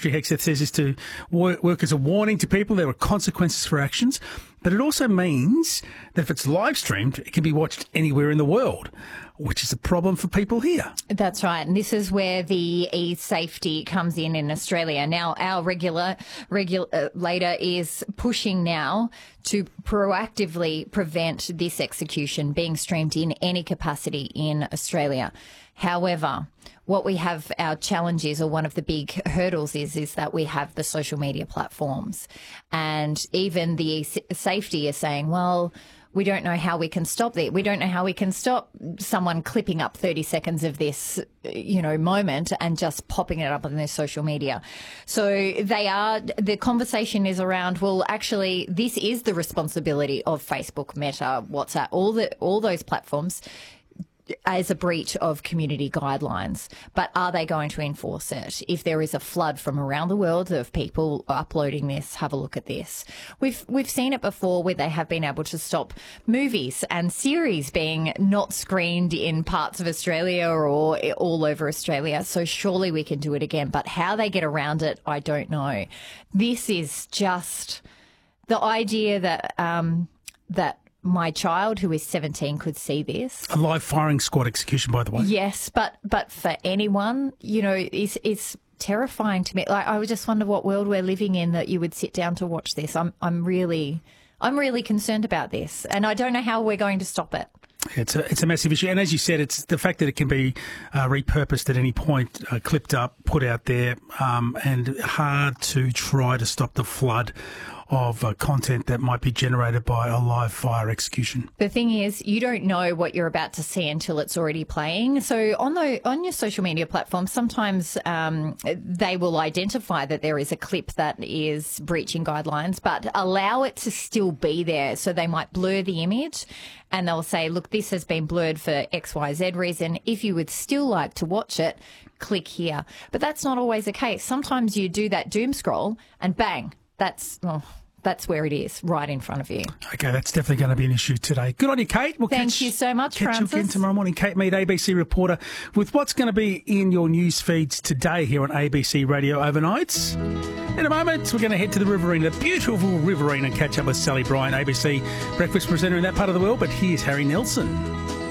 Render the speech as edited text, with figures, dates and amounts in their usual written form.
Secretary Hegseth says is to work as a warning to people. There are consequences for actions. But it also means that if it's live streamed, it can be watched anywhere in the world, which is a problem for people here. That's right. And this is where the e-safety comes in Australia. Now, our regulator is pushing now to proactively prevent this execution being streamed in any capacity in Australia. However, what we have, our challenge is, or one of the big hurdles is that we have the social media platforms. And even the safety is saying, well, we don't know how we can stop that. We don't know how we can stop someone clipping up 30 seconds of this, moment and just popping it up on their social media. So the conversation is around, well, actually, this is the responsibility of Facebook, Meta, WhatsApp, all those platforms, as a breach of community guidelines. But are they going to enforce it? If there is a flood from around the world of people uploading this, have a look at this. We've seen it before where they have been able to stop movies and series being not screened in parts of Australia or all over Australia. So surely we can do it again. But how they get around it, I don't know. This is just the idea that that my child, who is 17, could see this. A live firing squad execution, by the way. Yes, but for anyone, it's terrifying to me. Like, I would just wonder what world we're living in that you would sit down to watch this. I'm really concerned about this, and I don't know how we're going to stop it. It's a massive issue. And as you said, it's the fact that it can be repurposed at any point, clipped up, put out there, and hard to try to stop the flood of content that might be generated by a live fire execution. The thing is, you don't know what you're about to see until it's already playing. So on your social media platform, sometimes they will identify that there is a clip that is breaching guidelines, but allow it to still be there. So they might blur the image and they'll say, look, this has been blurred for XYZ reason. If you would still like to watch it, click here. But that's not always the case. Sometimes you do that doom scroll and bang, that's where it is, right in front of you. Okay, that's definitely going to be an issue today. Good on you, Kate. Thank you so much, Francis. Catch you again tomorrow morning. Kate Mead, ABC reporter, with what's going to be in your news feeds today here on ABC Radio Overnights. In a moment, we're going to head to the Riverina, the beautiful Riverina, and catch up with Sally Bryan, ABC breakfast presenter in that part of the world. But here's Harry Nelson.